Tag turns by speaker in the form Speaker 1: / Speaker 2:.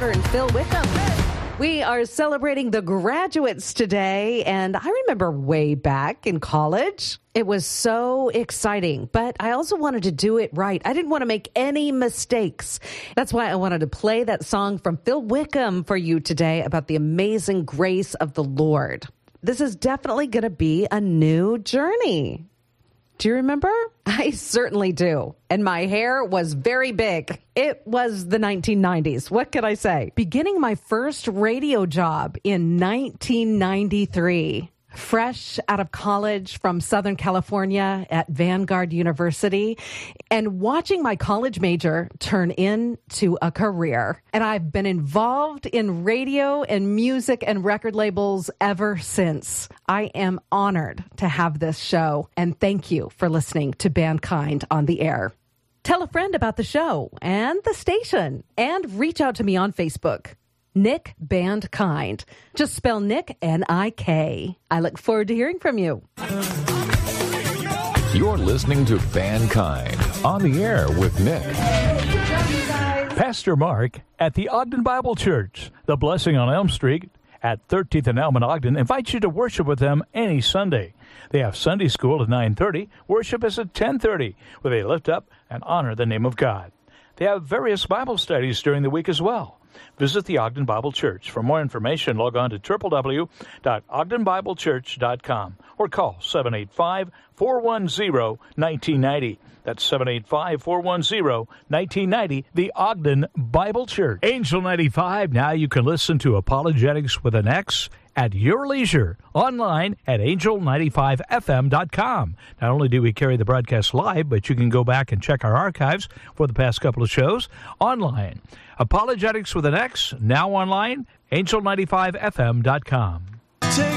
Speaker 1: Carter and Phil Wickham. We are celebrating the graduates today, and I remember way back in college, it was so exciting, but I also wanted to do it right. I didn't want to make any mistakes. That's why I wanted to play that song from Phil Wickham for you today about the amazing grace of the Lord. This is definitely going to be a new journey. Do you remember? I certainly do. And my hair was very big. It was the 1990s. What could I say? Beginning my first radio job in 1993. Fresh out of college from Southern California at Vanguard University, and watching my college major turn into a career. And I've been involved in radio and music and record labels ever since. I am honored to have this show, and thank you for listening to Bandkind on the Air. Tell a friend about the show and the station, and reach out to me on Facebook. Nick Bandkind. Just spell Nick, N-I-K. I look forward to hearing from you.
Speaker 2: You're listening to Bandkind on the Air with Nick.
Speaker 3: Pastor Mark at the Ogden Bible Church, the Blessing on Elm Street at 13th and Elm in Ogden, invites you to worship with them any Sunday. They have Sunday school at 9:30. Worship is at 10:30, where they lift up and honor the name of God. They have various Bible studies during the week as well. Visit the Ogden Bible Church. For more information, log on to www.ogdenbiblechurch.com or call 785-410-1990. That's 785-410-1990, the Ogden Bible Church. Angel 95, now you can listen to Apologetics with an X at your leisure, online at angel95fm.com. Not only do we carry the broadcast live, but you can go back and check our archives for the past couple of shows online. Apologetics with an X, now online, angel95fm.com.